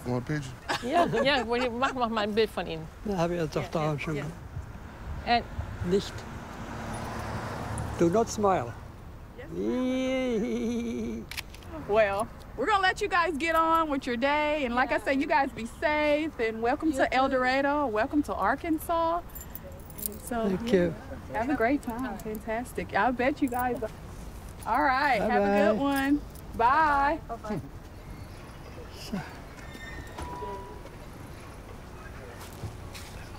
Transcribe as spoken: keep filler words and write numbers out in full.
Want a picture? Ja, ja, mach, mach mal ein Bild von Ihnen. Da habe ich jetzt doch da schon. Ja. And Nicht. Do not smile. Well, we're gonna let you guys get on with your day, and like I said, you guys be safe, and welcome to El Dorado, welcome to Arkansas. And so, Thank yeah, you. have a great time. Fantastic. I bet you guys. All right, Bye have bye. a good one. Bye. So.